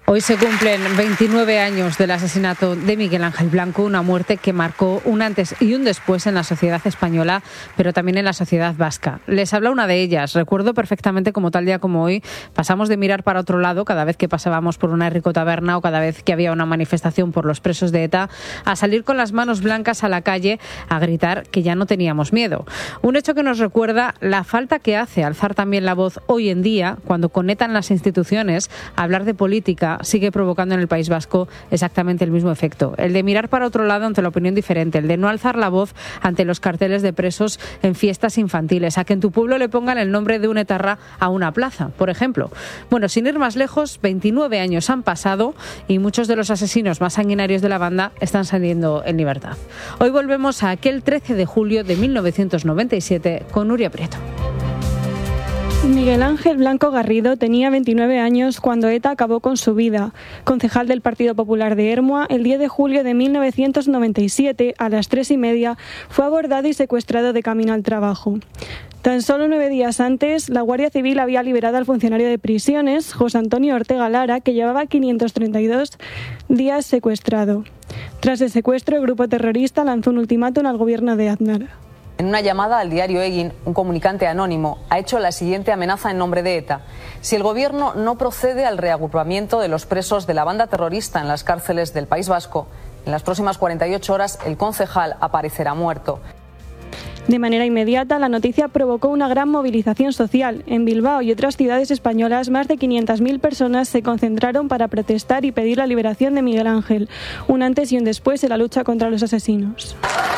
Hoy se cumplen 29 años del asesinato de Miguel Ángel Blanco, una muerte que marcó un antes y un después en la sociedad española, pero también en la sociedad vasca. Les habla una de ellas. Recuerdo perfectamente cómo tal día como hoy pasamos de mirar para otro lado cada vez que pasábamos por una ricotaberna o cada vez que había una manifestación por los presos de ETA, a salir con las manos blancas a la calle a gritar que ya no teníamos miedo. Un hecho que nos recuerda la falta que hace alzar también la voz hoy en día, cuando con ETA en las instituciones, hablar de política sigue provocando en el País Vasco exactamente el mismo efecto. El de mirar para otro lado ante la opinión diferente, el de no alzar la voz ante los carteles de presos en fiestas infantiles, a que en tu pueblo le pongan el nombre de un etarra a una plaza, por ejemplo. Bueno, sin ir más lejos, 29 años han pasado y muchos de los asesinos más sanguinarios de la banda están saliendo en libertad. Hoy volvemos a aquel 13 de julio de 1997 con Nuria Prieto. Miguel Ángel Blanco Garrido tenía 29 años cuando ETA acabó con su vida. Concejal del Partido Popular de Ermua, el 10 de julio de 1997, a las 3:30, fue abordado y secuestrado de camino al trabajo. Tan solo 9 días antes, la Guardia Civil había liberado al funcionario de prisiones, José Antonio Ortega Lara, que llevaba 532 días secuestrado. Tras el secuestro, el grupo terrorista lanzó un ultimátum al gobierno de Aznar. En una llamada al diario Egin, un comunicante anónimo ha hecho la siguiente amenaza en nombre de ETA. Si el gobierno no procede al reagrupamiento de los presos de la banda terrorista en las cárceles del País Vasco, en las próximas 48 horas el concejal aparecerá muerto. De manera inmediata, la noticia provocó una gran movilización social. En Bilbao y otras ciudades españolas, más de 500.000 personas se concentraron para protestar y pedir la liberación de Miguel Ángel, un antes y un después en la lucha contra los asesinos.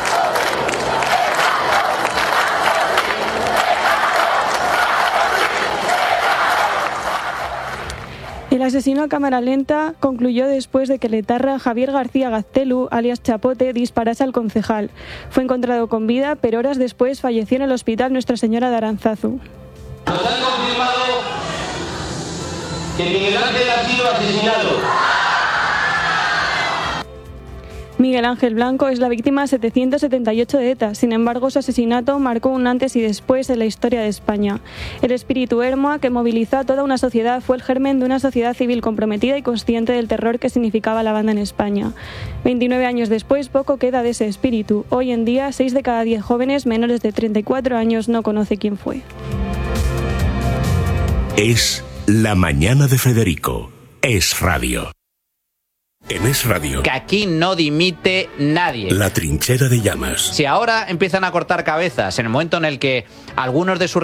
El asesino a cámara lenta concluyó después de que el etarra Javier García Gaztelu, alias Chapote, disparase al concejal. Fue encontrado con vida, pero horas después falleció en el hospital Nuestra Señora de Arantzazu. Nos han confirmado que Miguel Ángel ha sido asesinado. Miguel Ángel Blanco es la víctima 778 de ETA. Sin embargo, su asesinato marcó un antes y después en la historia de España. El espíritu Ermua, que movilizó a toda una sociedad, fue el germen de una sociedad civil comprometida y consciente del terror que significaba la banda en España. 29 años después, poco queda de ese espíritu. Hoy en día, 6 de cada 10 jóvenes menores de 34 años no conoce quién fue. Es la mañana de Federico. Es radio. En Es Radio. Que aquí no dimite nadie. La trinchera de llamas. Si ahora empiezan a cortar cabezas en el momento en el que algunos de sus